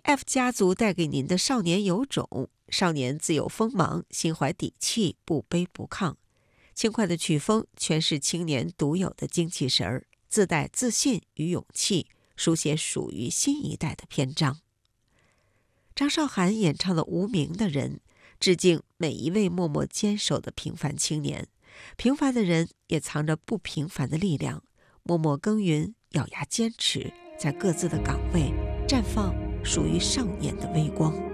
F 家族带给您的少年有种，少年自有锋芒，心怀底气，不卑不亢。轻快的曲风诠释青年独有的精气神儿，自带自信与勇气，书写属于新一代的篇章。张韶涵演唱的《无名的人》，致敬每一位默默坚守的平凡青年。平凡的人也藏着不平凡的力量，默默耕耘，咬牙坚持，在各自的岗位绽放属于少年的微光。